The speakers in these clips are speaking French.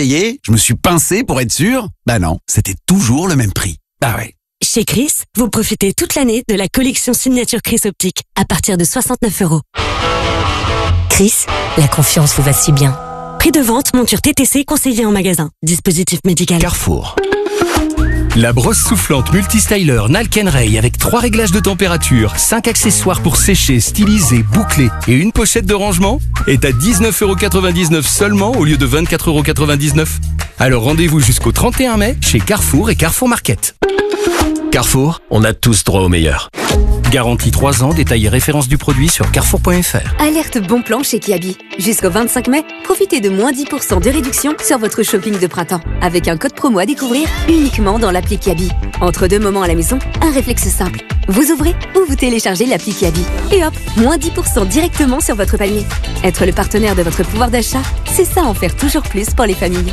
essayé, je me suis pincé pour être sûr. Bah non, c'était toujours le même prix. Ah ouais. Chez Chris, vous profitez toute l'année de la collection signature Chris Optique à partir de 69 €. Chris, la confiance vous va si bien. Prix de vente, monture TTC conseillée en magasin. Dispositif médical. Carrefour. La brosse soufflante multistyler Nalken-Ray avec 3 réglages de température, 5 accessoires pour sécher, styliser, boucler et une pochette de rangement est à 19,99 € seulement au lieu de 24,99 €. Alors rendez-vous jusqu'au 31 mai chez Carrefour et Carrefour Market. Carrefour, on a tous droit au meilleur. Garantie 3 ans, détail et référence du produit sur carrefour.fr. Alerte bon plan chez Kiabi. Jusqu'au 25 mai, profitez de moins 10% de réduction sur votre shopping de printemps. Avec un code promo à découvrir uniquement dans l'appli Kiabi. Entre 2 moments à la maison, un réflexe simple. Vous ouvrez ou vous téléchargez l'appli Kiabi. Et hop, moins 10% directement sur votre panier. Être le partenaire de votre pouvoir d'achat, c'est ça en faire toujours plus pour les familles.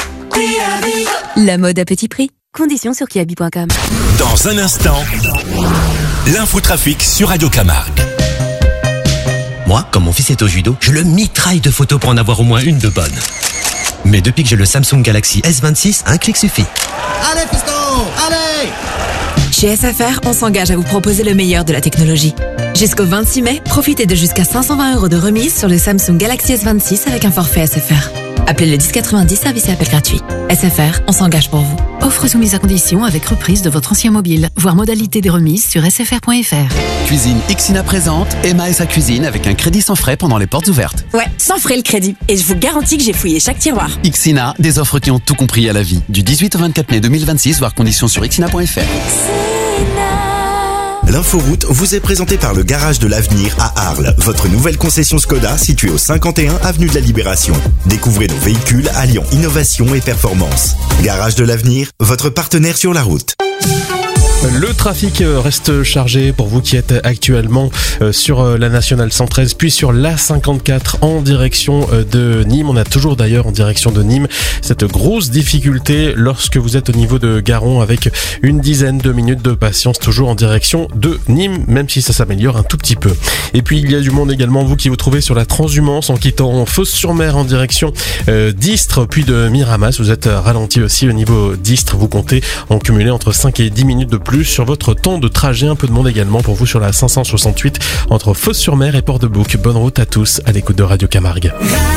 La mode à petit prix. Conditions sur kiabi.com. Dans un instant, l'infotrafic sur Radio Camargue. Moi, comme mon fils est au judo, je le mitraille de photos pour en avoir au moins une de bonne. Mais depuis que j'ai le Samsung Galaxy S26, un clic suffit. Allez, fiston, allez! Chez SFR, on s'engage à vous proposer le meilleur de la technologie. Jusqu'au 26 mai, profitez de jusqu'à 520 € de remise sur le Samsung Galaxy S26 avec un forfait SFR. Appelez le 1090, service et appel gratuit. SFR, on s'engage pour vous. Offre soumise à condition avec reprise de votre ancien mobile. Voir modalité des remises sur sfr.fr. Cuisine Ixina présente Emma et sa cuisine avec un crédit sans frais pendant les portes ouvertes. Ouais, sans frais le crédit. Et je vous garantis que j'ai fouillé chaque tiroir. Ixina, des offres qui ont tout compris à la vie. Du 18 au 24 mai 2026, voir conditions sur ixina.fr. L'inforoute vous est présentée par le Garage de l'Avenir à Arles, votre nouvelle concession Skoda située au 51 avenue de la Libération. Découvrez nos véhicules alliant innovation et performance. Garage de l'Avenir, votre partenaire sur la route. Le trafic reste chargé pour vous qui êtes actuellement sur la nationale 113 puis sur la 54 en direction de Nîmes. On a toujours d'ailleurs en direction de Nîmes cette grosse difficulté lorsque vous êtes au niveau de Garon avec une dizaine de minutes de patience toujours en direction de Nîmes, même si ça s'améliore un tout petit peu. Et puis il y a du monde également, vous qui vous trouvez sur la transhumance en quittant Fos-sur-Mer en direction d'Istres puis de Miramas. Vous êtes ralenti aussi au niveau d'Istres, vous comptez en cumuler entre 5 et 10 minutes de plus sur votre temps de trajet. Un peu de monde également pour vous sur la 568 entre Fos-sur-Mer et Port-de-Bouc. Bonne route à tous à l'écoute de Radio Camargue.